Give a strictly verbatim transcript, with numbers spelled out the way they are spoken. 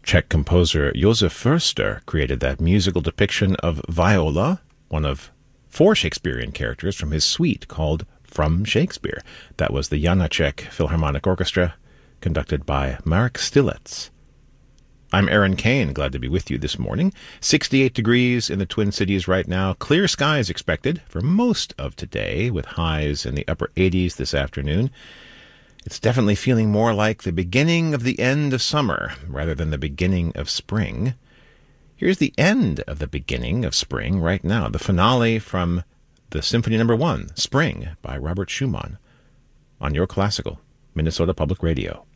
Czech composer Josef Förster created that musical depiction of Viola, one of four Shakespearean characters from his suite called From Shakespeare. That was the Janáček Philharmonic Orchestra, conducted by Marek Stilets. I'm Aaron Kane, glad to be with you this morning. sixty-eight degrees in the Twin Cities right now. Clear skies expected for most of today, with highs in the upper eighties this afternoon. It's definitely feeling more like the beginning of the end of summer rather than the beginning of spring. Here's the end of the beginning of spring right now, the finale from the Symphony Number One, Spring, by Robert Schumann, on Your Classical, Minnesota Public Radio.